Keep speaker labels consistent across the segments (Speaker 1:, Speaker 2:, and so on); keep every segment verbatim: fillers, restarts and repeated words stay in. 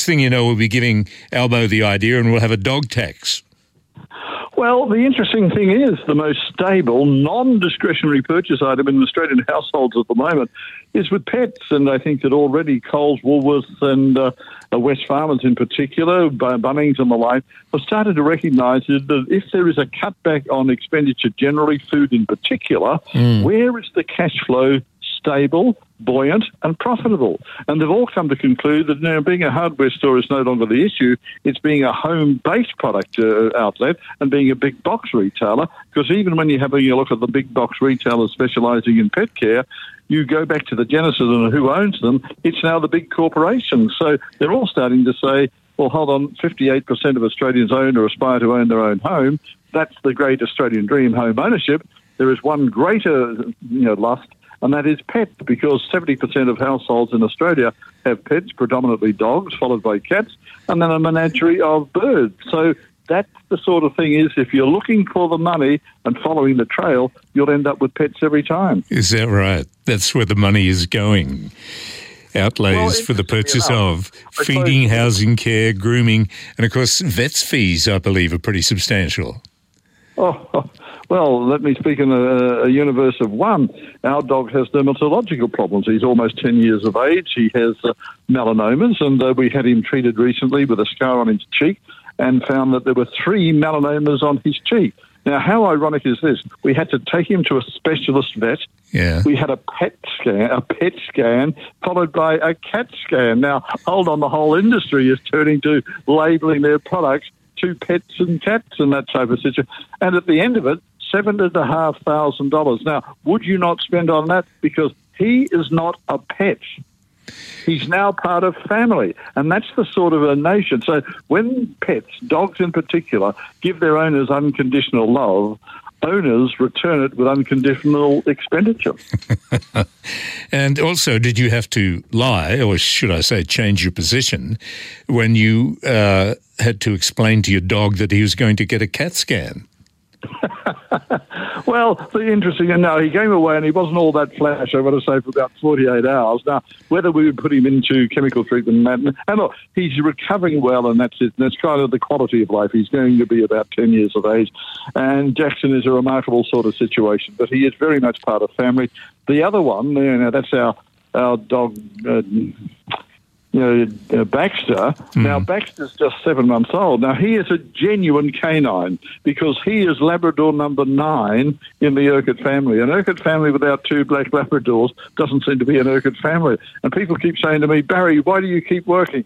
Speaker 1: thing you know, we'll be giving Albo the idea and we'll have a dog tax.
Speaker 2: Well, the interesting thing is the most stable, non-discretionary purchase item in Australian households at the moment is with pets. And I think that already Coles, Woolworths and uh, West Farmers in particular, Bunnings and the like, have started to recognise that if there is a cutback on expenditure generally, food in particular, mm. where is the cash flow stable, buoyant and profitable? And they've all come to conclude that now being a hardware store is no longer the issue. It's being a home-based product uh, outlet and being a big box retailer, because even when you're having a look at the big box retailers specialising in pet care, you go back to the genesis and who owns them, it's now the big corporations. So they're all starting to say, well, hold on, fifty-eight percent of Australians own or aspire to own their own home. That's the great Australian dream, home ownership. There is one greater you know, lust, and that is pets, because seventy percent of households in Australia have pets, predominantly dogs, followed by cats, and then a menagerie of birds. So that's the sort of thing is, if you're looking for the money and following the trail, you'll end up with pets every time.
Speaker 1: Is that right? That's where the money is going. Outlays well, for the purchase enough, of feeding, housing, care, grooming, and of course vets fees, I believe, are pretty substantial.
Speaker 2: Oh, well, let me speak in a, a universe of one. Our dog has dermatological problems. He's almost ten years of age. He has uh, melanomas, and uh, we had him treated recently with a scar on his cheek and found that there were three melanomas on his cheek. Now, how ironic is this? We had to take him to a specialist vet.
Speaker 1: Yeah.
Speaker 2: We had a pet scan, a pet scan, followed by a cat scan. Now, hold on, the whole industry is turning to labelling their products to pets and cats and that type of situation. And at the end of it, seven and a half thousand dollars. Now, would you not spend on that? Because he is not a pet. He's now part of family, and that's the sort of a nation. So when pets, dogs in particular, give their owners unconditional love, owners return it with unconditional expenditure.
Speaker 1: And also, did you have to lie, or should I say change your position, when you uh, had to explain to your dog that he was going to get a CAT scan?
Speaker 2: Well, the interesting, and no, he came away and he wasn't all that flash, I want to say, for about forty-eight hours. Now, whether we would put him into chemical treatment and that, and look, he's recovering well, and that's it. And that's kind of the quality of life. He's going to be about ten years of age. And Jackson is a remarkable sort of situation, but he is very much part of family. The other one, you know, that's our, our dog, uh, you know, uh, Baxter. Mm. Now, Baxter's just seven months old. Now, he is a genuine canine because he is Labrador number nine in the Urquhart family. An Urquhart family without two black Labradors doesn't seem to be an Urquhart family. And people keep saying to me, Barry, why do you keep working?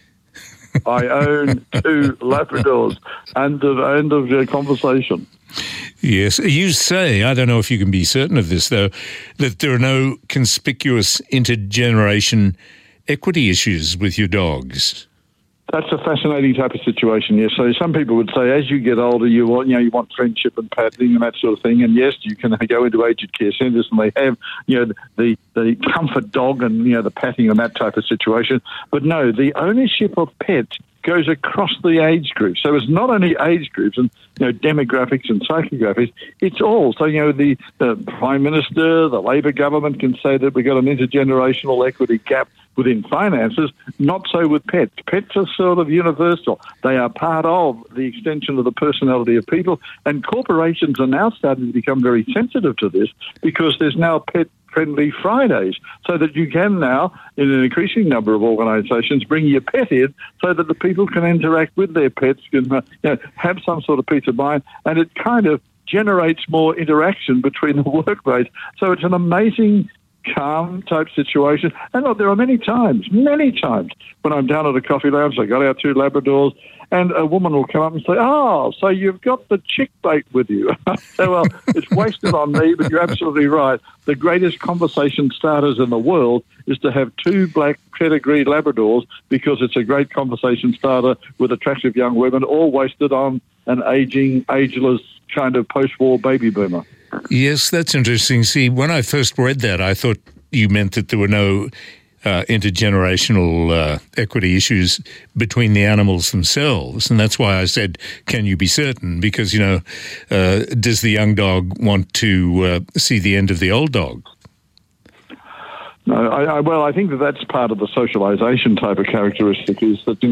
Speaker 2: I own two Labradors. End of, end of uh, conversation.
Speaker 1: Yes. You say, I don't know if you can be certain of this, though, that there are no conspicuous intergeneration equity issues with your dogs.
Speaker 2: That's a fascinating type of situation, yes. So some people would say as you get older, you want, you know, you want friendship and patting and that sort of thing. And yes, you can go into aged care centres and they have, you know, the, the comfort dog and, you know, the patting and that type of situation. But no, the ownership of pets goes across the age group. So it's not only age groups and, you know, demographics and psychographics, it's all. So, you know, the, the Prime Minister, the Labor government can say that we've got an intergenerational equity gap within finances, not so with pets. Pets are sort of universal. They are part of the extension of the personality of people, and corporations are now starting to become very sensitive to this because there's now pet friendly Fridays, so that you can now, in an increasing number of organisations, bring your pet in so that the people can interact with their pets, can uh, you know, have some sort of peace of mind, and it kind of generates more interaction between the workmates. So it's an amazing calm type situation. And look, there are many times, many times when I'm down at a coffee lounge, I got our two Labradors, and a woman will come up and say, oh, so you've got the chick bait with you. So, well, it's wasted on me, but you're absolutely right. The greatest conversation starters in the world is to have two black pedigree Labradors because it's a great conversation starter with attractive young women, all wasted on an ageing, ageless kind of post-war baby boomer.
Speaker 1: Yes, that's interesting. See, when I first read that, I thought you meant that there were no uh, intergenerational uh, equity issues between the animals themselves. And that's why I said, can you be certain? Because, you know, uh, does the young dog want to uh, see the end of the old dog?
Speaker 2: No, I, I, well, I think that that's part of the socialisation type of characteristic is that